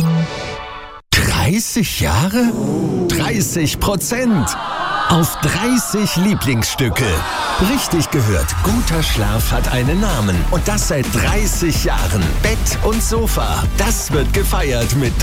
30 Jahre? 30%! Auf 30 Lieblingsstücke. Richtig gehört, guter Schlaf hat einen Namen. Und das seit 30 Jahren. Bett und Sofa. Das wird gefeiert mit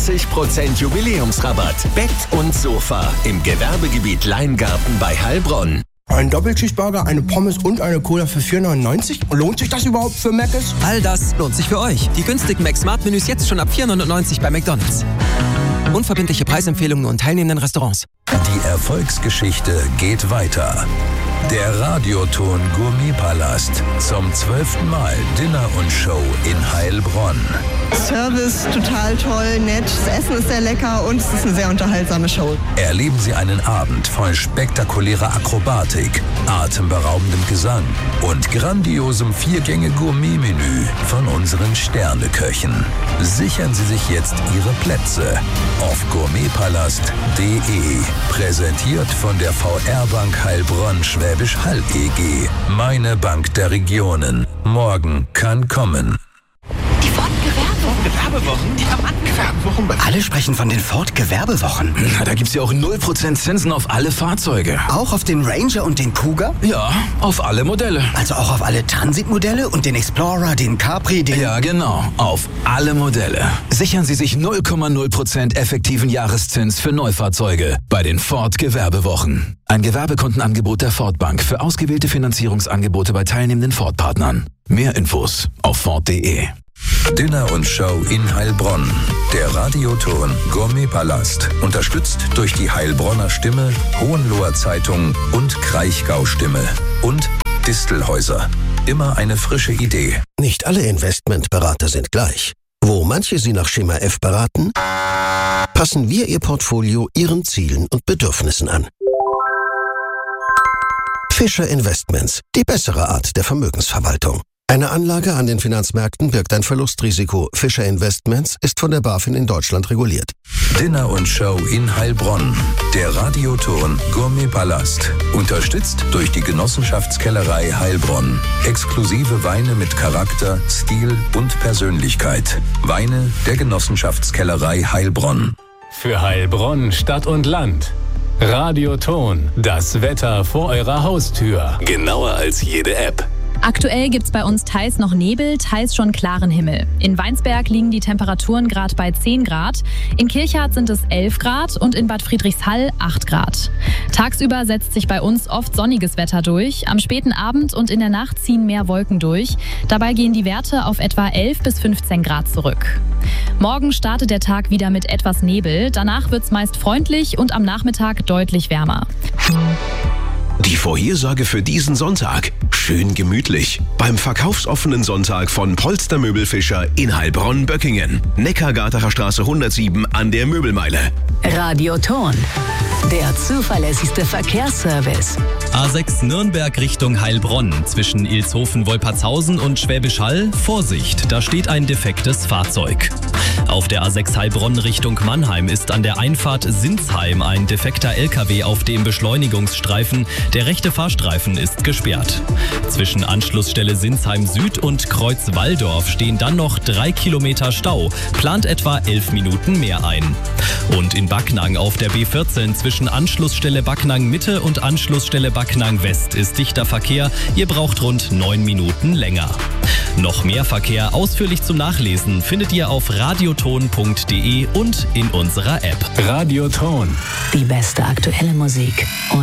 30% Jubiläumsrabatt. Bett und Sofa im Gewerbegebiet Leingarten bei Heilbronn. Ein Doppelcheeseburger, eine Pommes und eine Cola für 4,99? Lohnt sich das überhaupt für Mc's? All das lohnt sich für euch. Die günstigen Mac-Smart-Menüs jetzt schon ab 4,99 bei McDonald's. Unverbindliche Preisempfehlungen nur in teilnehmenden Restaurants. Die Erfolgsgeschichte geht weiter. Der Radioton Gourmetpalast zum 12. Mal Dinner und Show in Heilbronn. Service total toll, nett, das Essen ist sehr lecker und es ist eine sehr unterhaltsame Show. Erleben Sie einen Abend voll spektakulärer Akrobatik, atemberaubendem Gesang und grandiosem 4-Gänge-Gourmet-Menü von unseren Sterneköchen. Sichern Sie sich jetzt Ihre Plätze auf gourmetpalast.de. Präsentiert von der VR-Bank Heilbronn Schwäbisch Hall EG. Meine Bank der Regionen. Morgen kann kommen. Die Ford-Gewerbewochen, die Gewerbewochen. Alle sprechen von den Ford-Gewerbewochen. Na, da gibt's ja auch 0% Zinsen auf alle Fahrzeuge. Auch auf den Ranger und den Cougar? Ja, auf alle Modelle. Also auch auf alle Transit-Modelle und den Explorer, den Capri, den... Ja, genau, auf alle Modelle. Sichern Sie sich 0,0% effektiven Jahreszins für Neufahrzeuge bei den Ford-Gewerbewochen. Ein Gewerbekundenangebot der Ford Bank für ausgewählte Finanzierungsangebote bei teilnehmenden Ford-Partnern. Mehr Infos auf Ford.de. Dinner und Show in Heilbronn. Der Radioton Gourmetpalast. Unterstützt durch die Heilbronner Stimme, Hohenloher Zeitung und Kraichgau Stimme. Und Distelhäuser. Immer eine frische Idee. Nicht alle Investmentberater sind gleich. Wo manche Sie nach Schema F beraten, passen wir Ihr Portfolio Ihren Zielen und Bedürfnissen an. Fischer Investments, die bessere Art der Vermögensverwaltung. Eine Anlage an den Finanzmärkten birgt ein Verlustrisiko. Fischer Investments ist von der BaFin in Deutschland reguliert. Dinner und Show in Heilbronn. Der Radioton Gourmetpalast. Unterstützt durch die Genossenschaftskellerei Heilbronn. Exklusive Weine mit Charakter, Stil und Persönlichkeit. Weine der Genossenschaftskellerei Heilbronn. Für Heilbronn, Stadt und Land. Radioton, das Wetter vor eurer Haustür. Genauer als jede App. Aktuell gibt's bei uns teils noch Nebel, teils schon klaren Himmel. In Weinsberg liegen die Temperaturen gerade bei 10 Grad, in Kirchhardt sind es 11 Grad und in Bad Friedrichshall 8 Grad. Tagsüber setzt sich bei uns oft sonniges Wetter durch, am späten Abend und in der Nacht ziehen mehr Wolken durch. Dabei gehen die Werte auf etwa 11 bis 15 Grad zurück. Morgen startet der Tag wieder mit etwas Nebel, danach wird's meist freundlich und am Nachmittag deutlich wärmer. Die Vorhersage für diesen Sonntag. Schön gemütlich. Beim verkaufsoffenen Sonntag von Polstermöbel Fischer in Heilbronn-Böckingen. Neckargartener Straße 107 an der Möbelmeile. Radioton, der zuverlässigste Verkehrsservice. A6 Nürnberg Richtung Heilbronn. Zwischen Ilshofen-Wolpertshausen und Schwäbisch Hall. Vorsicht, da steht ein defektes Fahrzeug. Auf der A6 Heilbronn Richtung Mannheim ist an der Einfahrt Sinsheim ein defekter LKW auf dem Beschleunigungsstreifen. Der rechte Fahrstreifen ist gesperrt. Zwischen Anschlussstelle Sinsheim Süd und Kreuz Walldorf stehen dann noch 3 Kilometer Stau. Plant etwa 11 Minuten mehr ein. Und in Backnang auf der B14 zwischen Anschlussstelle Backnang Mitte und Anschlussstelle Backnang West ist dichter Verkehr. Ihr braucht rund 9 Minuten länger. Noch mehr Verkehr ausführlich zum Nachlesen findet ihr auf radioton.de und in unserer App. Radioton. Die beste aktuelle Musik.